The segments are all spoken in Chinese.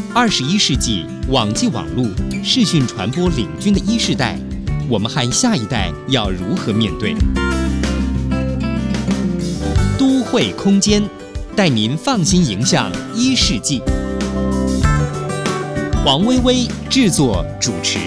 21世纪网际网络视讯传播领军的1世代，我们和下一代要如何面对？都会空间带您放心迎向1世纪。黄薇薇制作主持。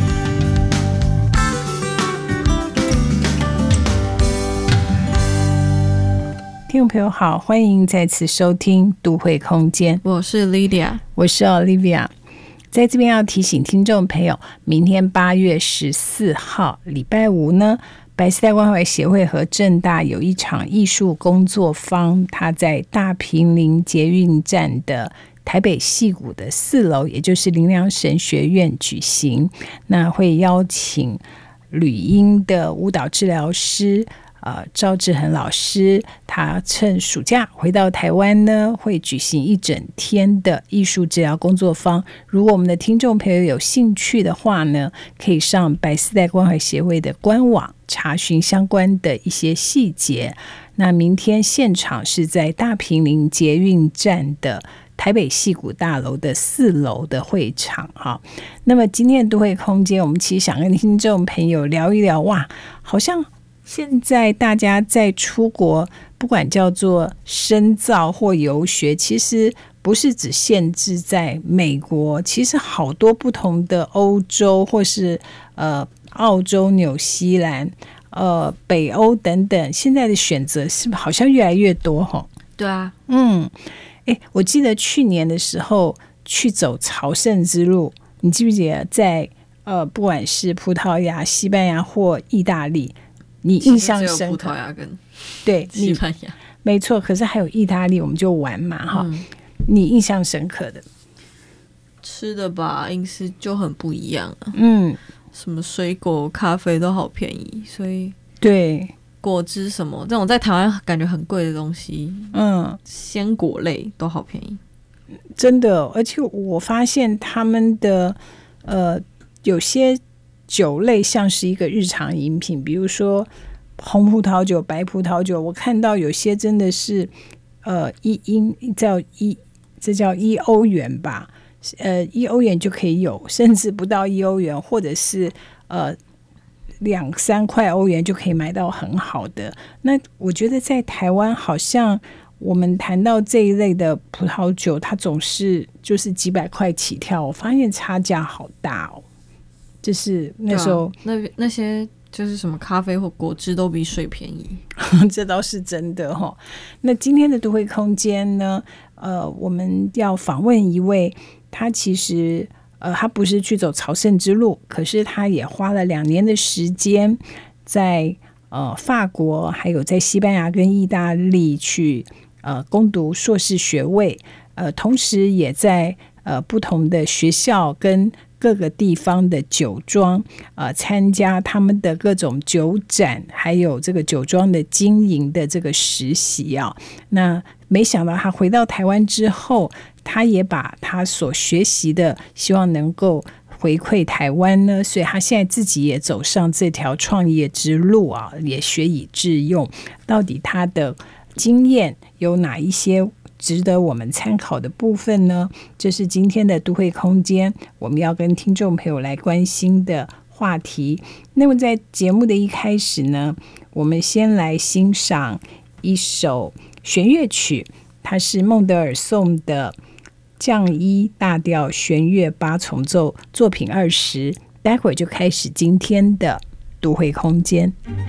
听众朋友好，欢迎再次收听都会空间， 我是 Lydia， 我是 Olivia。 在这边要提醒听众朋友，明天8月14号礼拜五呢，白丝带关怀协会和政大有一场艺术工作坊，它在大坪林捷运站的台北矽谷的4楼，也就是林良神学院举行。那会邀请旅英的舞蹈治疗师赵志恒老师，他趁暑假回到台湾呢，会举行1整天的艺术治疗工作坊。如果我们的听众朋友有兴趣的话呢，可以上白丝带关怀协会的官网查询相关的一些细节。那明天现场是在大坪林捷运站的台北矽谷大楼的4楼的会场哈。那么今天的都会空间，我们其实想跟听众朋友聊一聊，哇，好像现在大家在出国，不管叫做深造或游学，其实不是只限制在美国，其实好多不同的欧洲或是澳洲、纽西兰、北欧等等，现在的选择是不是好像越来越多齁？ 对啊， 我记得去年的时候去走朝圣之路，你记不记得在不管是葡萄牙、西班牙或意大利，你印象深刻？ 葡萄牙跟对西班牙， 没错。可是还有意大利，我们就玩嘛哈。你印象深刻的吃的吧，饮食就很不一样啊。什么水果、咖啡都好便宜，所以对果汁什么这种在台湾感觉很贵的东西，鲜果类都好便宜， 真的。而且我发现他们的有些酒类像是一个日常饮品，比如说红葡萄酒、白葡萄酒，我看到有些真的是这叫1欧元吧，1欧元就可以有，甚至不到1欧元，或者是2-3块欧元就可以买到很好的。那我觉得在台湾好像我们谈到这一类的葡萄酒，它总是就是几百块起跳，我发现差价好大哦。就是那时候那些就是什么咖啡或果汁都比水便宜这倒是真的齁。那今天的都会空间呢，我们要访问一位，他其实他不是去走朝圣之路，可是他也花了2年的时间在法国还有在西班牙跟意大利去攻读硕士学位，同时也在不同的学校跟各个地方的酒庄参加他们的各种酒展，还有这个酒庄的经营的这个实习啊。那没想到他回到台湾之后，他也把他所学习的希望能够回馈台湾呢，所以他现在自己也走上这条创业之路啊，也学以致用。到底他的经验有哪一些值得我们参考的部分呢？这是今天的都会空间我们要跟听众朋友来关心的话题。那么在节目的一开始呢，我们先来欣赏一首弦乐曲，它是孟德尔颂的降1大调弦乐8重奏作品20。待会儿就开始今天的都会空间。